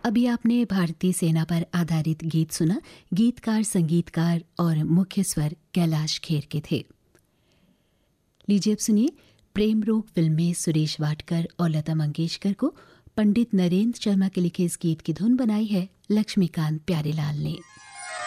अभी आपने भारतीय सेना पर आधारित गीत सुना। गीतकार, संगीतकार और मुख्य स्वर कैलाश खेर के थे। लीजिए अब सुनिए, प्रेम रोग फिल्म में सुरेश वाडकर और लता मंगेशकर को पंडित नरेंद्र शर्मा के लिखे इस गीत की धुन बनाई है लक्ष्मीकांत प्यारेलाल ने।